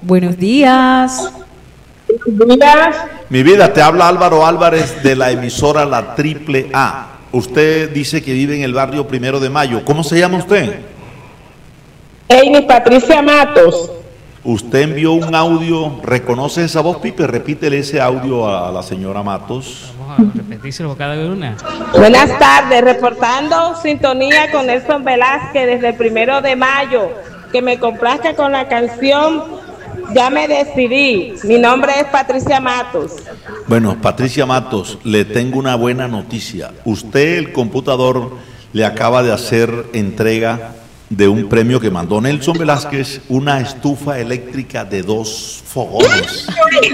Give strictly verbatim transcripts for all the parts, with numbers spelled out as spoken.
Buenos días. Buenos días. Mi vida, te habla Álvaro Álvarez de la emisora La Triple A. Usted dice que vive en el barrio Primero de Mayo. ¿Cómo se llama usted? Amy Patricia Matos. Usted envió un audio. ¿Reconoce esa voz, Pipe? Repítele ese audio a la señora Matos. Vamos a repetírselo cada una. Buenas tardes, reportando sintonía con Nelson Velázquez desde el Primero de Mayo. Que me complazca con la canción Ya me decidí. Mi nombre es Patricia Matos. Bueno, Patricia Matos, le tengo una buena noticia. Usted, el computador, le acaba de hacer entrega de un premio que mandó Nelson Velázquez, una estufa eléctrica de dos fogones.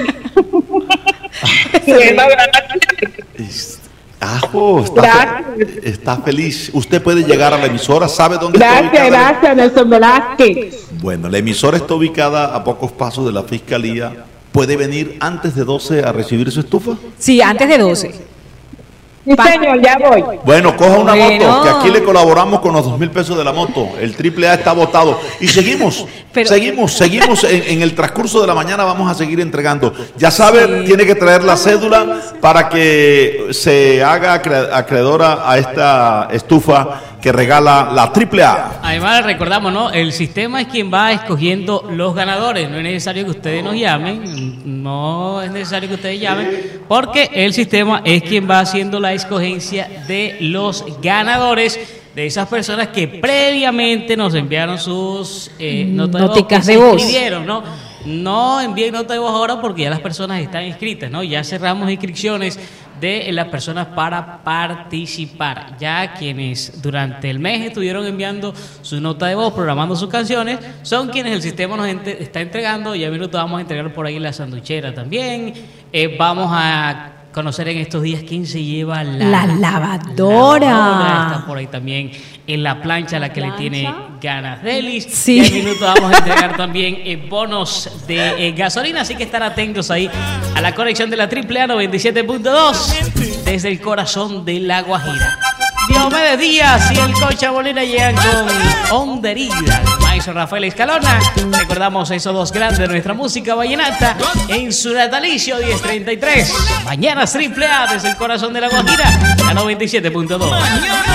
Ajo, está, está feliz. Usted puede llegar a la emisora, ¿sabe dónde gracias, está ubicada? Gracias, Nelson Velázquez. Bueno, la emisora está ubicada a pocos pasos de la Fiscalía. ¿Puede venir antes de doce a recibir su estufa? Sí, antes de doce. Sí, señor, ya voy. Bueno, coja una Bueno. moto, que aquí le colaboramos con los dos mil pesos de la moto. El triple A está votado. Y seguimos, Pero- seguimos, seguimos. En, en el transcurso de la mañana vamos a seguir entregando. Ya sabe, Sí. tiene que traer la cédula para que se haga acre- acreedora a esta estufa que regala la triple A. Además, recordamos, ¿no? El sistema es quien va escogiendo los ganadores. No es necesario que ustedes nos llamen. No es necesario que ustedes llamen. Porque el sistema es quien va haciendo la escogencia de los ganadores. De esas personas que previamente nos enviaron sus eh, notas Noticas de de voz. que voz. se inscribieron, ¿no? No envíen nota de voz ahora porque ya las personas están inscritas, ¿no? Ya cerramos inscripciones de las personas para participar. Ya quienes durante el mes estuvieron enviando su nota de voz, programando sus canciones, son quienes el sistema nos ente- está entregando. Ya a minuto vamos a entregar por ahí la sanduchera también. Eh, vamos a conocer en estos días quién se lleva la, La lavadora. lavadora. Está por ahí también en la plancha la que le tiene ganas Delis. Sí. Y en minuto vamos a entregar también eh, bonos de eh, gasolina, así que estar atentos ahí a la conexión de la triple A noventa y siete punto dos desde el corazón de La Guajira. Diomedes Díaz y el Cocha Molina llegan con Onda Herida. Maestro Rafael Escalona. Recordamos esos dos grandes de nuestra música vallenata en su natalicio diez treinta y tres. Mañana triple A desde el corazón de La Guajira, la noventa y siete punto dos.